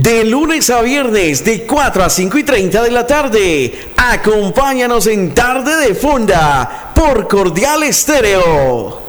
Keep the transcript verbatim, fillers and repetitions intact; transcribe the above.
De lunes a viernes, de cuatro a cinco y treinta de la tarde. Acompáñanos en Tarde de Fonda por Cordial Estéreo.